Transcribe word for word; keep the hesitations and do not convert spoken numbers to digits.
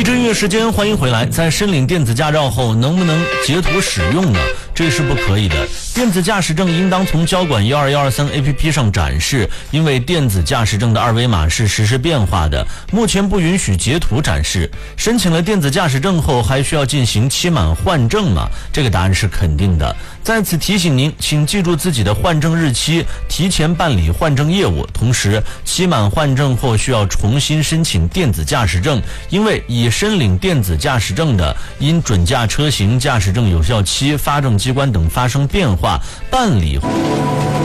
一支音乐时间，欢迎回来。在申领电子驾照后，能不能截图使用呢？这是不可以的。电子驾驶证应当从交管一二一二三 A P P 上展示，因为电子驾驶证的二维码是实时变化的，目前不允许截图展示。申请了电子驾驶证后，还需要进行期满换证吗？这个答案是肯定的。在此提醒您，请记住自己的换证日期，提前办理换证业务。同时，期满换证后需要重新申请电子驾驶证，因为已申领电子驾驶证的，因准驾车型、驾驶证有效期、发证机关等发生变化，办理